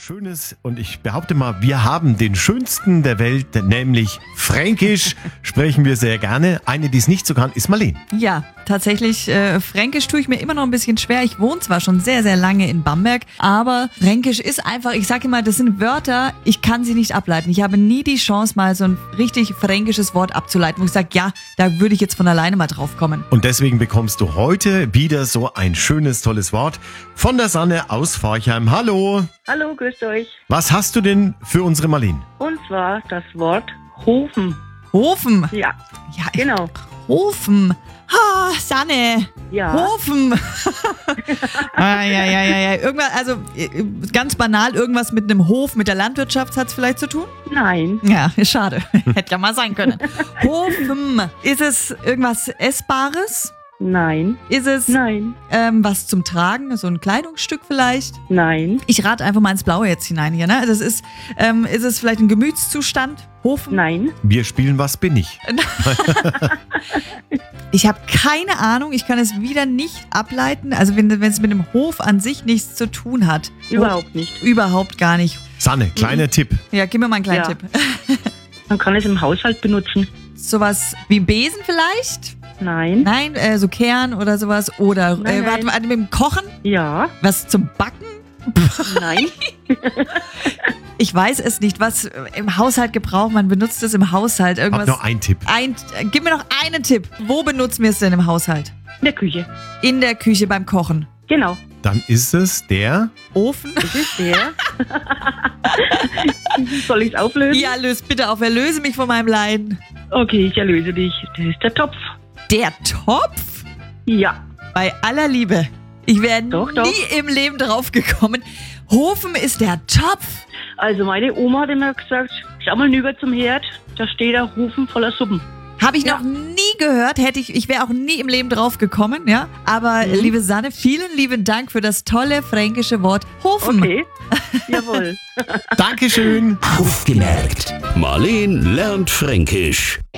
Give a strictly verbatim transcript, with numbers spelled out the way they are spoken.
Schönes und ich behaupte mal, wir haben den schönsten der Welt, nämlich Fränkisch, sprechen wir sehr gerne. Eine, die es nicht so kann, ist Marleen. Ja, tatsächlich, äh, Fränkisch tue ich mir immer noch ein bisschen schwer. Ich wohne zwar schon sehr, sehr lange in Bamberg, aber Fränkisch ist einfach, ich sage immer, das sind Wörter, ich kann sie nicht ableiten. Ich habe nie die Chance, mal so ein richtig fränkisches Wort abzuleiten, wo ich sage, ja, da würde ich jetzt von alleine mal drauf kommen. Und deswegen bekommst du heute wieder so ein schönes, tolles Wort von der Sanne aus Forchheim. Hallo! Hallo, grüßt euch. Was hast du denn für unsere Marleen? Und zwar das Wort Hofen. Hofen? Ja, Ja, genau. Hofen. Ha, Sanne. Ja. Hofen. ah, ja, ja, ja, ja. Irgendwas, also äh, ganz banal, irgendwas mit einem Hof, mit der Landwirtschaft hat es vielleicht zu tun? Nein. Ja, schade. Hätte ja mal sein können. Hofen. Ist es irgendwas Essbares? Nein. Ist es Nein. ähm, was zum Tragen? So ein Kleidungsstück vielleicht? Nein. Ich rate einfach mal ins Blaue jetzt hinein hier. Ne? Also es ist, ähm, ist es vielleicht ein Gemütszustand? Hofen? Nein. Wir spielen Was bin ich? Ich habe keine Ahnung. Ich kann es wieder nicht ableiten. Also wenn wenn es mit dem Hof an sich nichts zu tun hat. Überhaupt nicht. Überhaupt gar nicht. Sanne, kleiner Tipp. Ja, gib mir mal einen kleinen Ja. Tipp. Man kann es im Haushalt benutzen. Sowas wie ein Besen vielleicht? Nein. Nein, äh, so Kern oder sowas. Oder Nein, äh, warte, nein. warte, mit dem Kochen? Ja. Was zum Backen? Nein. Ich weiß es nicht, was äh, im Haushalt gebraucht. Man benutzt es im Haushalt. Hab Irgendwas. noch einen Tipp. Ein, äh, gib mir noch einen Tipp. Wo benutzen wir es denn im Haushalt? In der Küche. In der Küche beim Kochen. Genau. Dann ist es der... Ofen? Das ist der. Soll ich es auflösen? Ja, löse bitte auf. Erlöse mich von meinem Leiden. Okay, ich erlöse dich. Das ist der Topf. Der Topf? Ja. Bei aller Liebe. Ich wäre Doch, nie doch. im Leben drauf gekommen. Hofen ist der Topf. Also meine Oma hat immer gesagt, schau mal rüber zum Herd, da steht ein Ofen voller Suppen. Habe ich Ja. noch nie gehört, hätte ich, ich wäre auch nie im Leben drauf gekommen, ja. Aber Mhm. liebe Sanne, vielen lieben Dank für das tolle fränkische Wort Hofen. Okay. Jawohl. Dankeschön. Aufgemerkt. Marleen lernt Fränkisch.